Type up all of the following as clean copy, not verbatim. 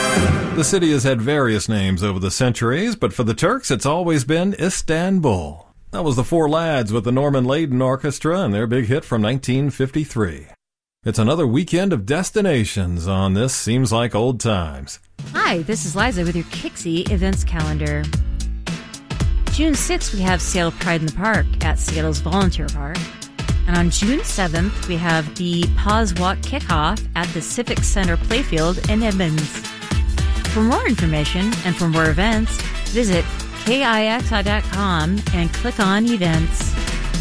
The city has had various names over the centuries, but for the Turks, it's always been Istanbul. That was the Four Lads with the Norman Layden Orchestra and their big hit from 1953. It's another weekend of destinations on This Seems Like Old Times. Hi, this is Liza with your Kixie events calendar. June 6th, we have Seattle Pride in the Park at Seattle's Volunteer Park. And on June 7th, we have the Pause Walk Kickoff at the Civic Center Playfield in Edmonds. For more information and for more events, visit KIXI.com and click on Events.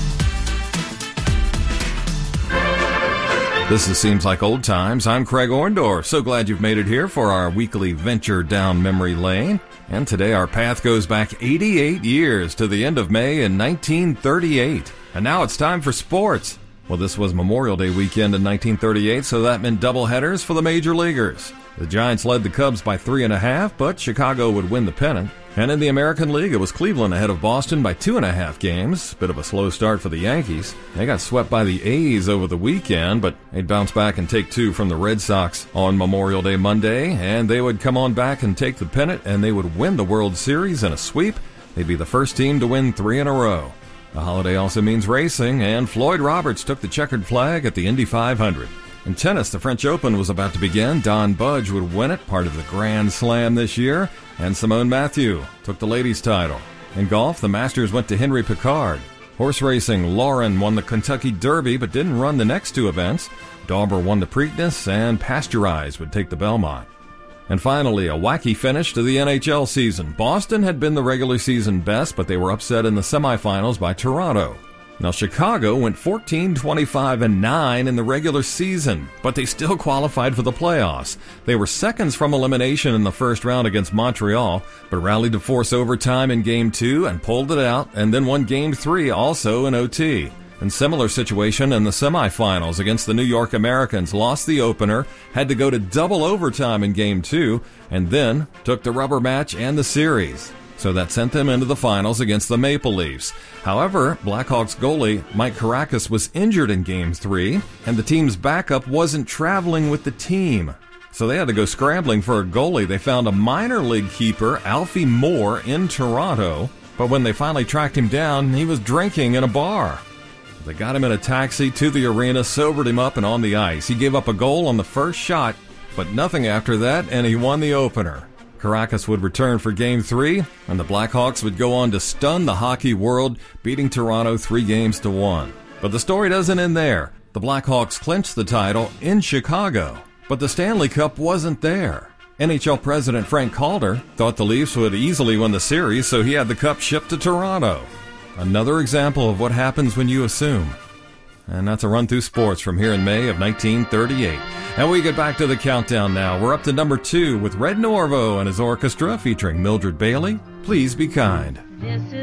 This Seems Like Old Times. I'm Craig Orndorff. So glad you've made it here for our weekly venture down memory lane. And today our path goes back 88 years to the end of May in 1938. And now it's time for sports. Well, this was Memorial Day weekend in 1938, so that meant doubleheaders for the major leaguers. The Giants led the Cubs by 3.5, but Chicago would win the pennant. And in the American League, it was Cleveland ahead of Boston by 2.5 games. Bit of a slow start for the Yankees. They got swept by the A's over the weekend, but they'd bounce back and take 2 from the Red Sox on Memorial Day Monday, and they would come on back and take the pennant, and they would win the World Series in a sweep. They'd be the first team to win 3 in a row. The holiday also means racing, and Floyd Roberts took the checkered flag at the Indy 500. In tennis, the French Open was about to begin. Don Budge would win it, part of the Grand Slam this year, and Simone Mathieu took the ladies' title. In golf, the Masters went to Henry Picard. Horse racing, Lauren won the Kentucky Derby but didn't run the next 2 events. Dauber won the Preakness, and Pasteurize would take the Belmont. And finally, a wacky finish to the NHL season. Boston had been the regular season best, but they were upset in the semifinals by Toronto. Now, Chicago went 14-25-9 in the regular season, but they still qualified for the playoffs. They were seconds from elimination in the first round against Montreal, but rallied to force overtime in Game 2 and pulled it out, and then won Game 3 also in OT. And similar situation in the semifinals against the New York Americans. Lost the opener, had to go to double overtime in Game 2, and then took the rubber match and the series. So that sent them into the finals against the Maple Leafs. However, Blackhawks goalie Mike Caracas was injured in Game 3, and the team's backup wasn't traveling with the team. So they had to go scrambling for a goalie. They found a minor league keeper, Alfie Moore, in Toronto, but when they finally tracked him down, he was drinking in a bar. They got him in a taxi to the arena, sobered him up, and on the ice. He gave up a goal on the first shot, but nothing after that, and he won the opener. Caracas would return for Game 3, and the Blackhawks would go on to stun the hockey world, beating Toronto 3-1. But the story doesn't end there. The Blackhawks clinched the title in Chicago, but the Stanley Cup wasn't there. NHL President Frank Calder thought the Leafs would easily win the series, so he had the cup shipped to Toronto. Another example of what happens when you assume. And that's a run through sports from here in May of 1938. And we get back to the countdown now. We're up to number 2 with Red Norvo and his orchestra featuring Mildred Bailey. Please Be Kind. This